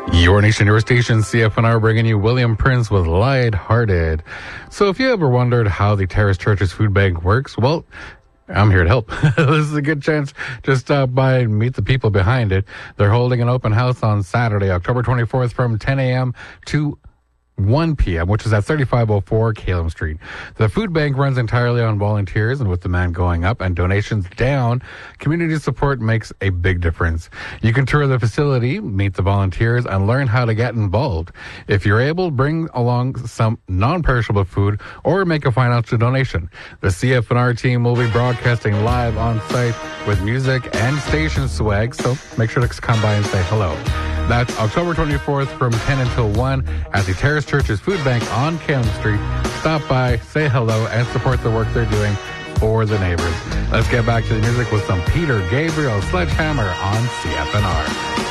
Your nation, your station, CFNR, bringing you William Prince with Lighthearted. So if you ever wondered how the Terrace Churches Food Bank works, well, I'm here to help. This is a good chance to stop by and meet the people behind it. They're holding an open house on Saturday, October 24th from 10 a.m. to 1 p.m., which is at 3504 Calum Street. The food bank runs entirely on volunteers, and with demand going up and donations down, community support makes a big difference. You can tour the facility, meet the volunteers, and learn how to get involved. If you're able, bring along some non-perishable food or make a financial donation. The CFNR team will be broadcasting live on site with music and station swag, so make sure to come by and say hello. That's October 24th from 10 until 1 at the Terrace Churches Food Bank on Calum Street. Stop by, say hello, and support the work they're doing for the neighbors. Let's get back to the music with some Peter Gabriel Sledgehammer on CFNR.